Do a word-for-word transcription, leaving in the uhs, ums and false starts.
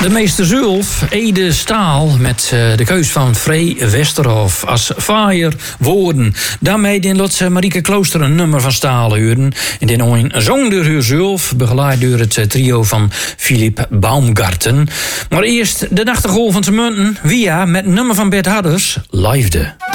De meester Zulf, Ede Staal, met uh, de keus van Free Westerhof als Fire Woorden. Daarmee in Lotse Marieke Klooster een nummer van Staal huren. En dit een zong door haar Zulf, begeleid door het trio van Philip Baumgarten. Maar eerst de nachtegol van zijn munten, via met een nummer van Bert Harders, Liefde.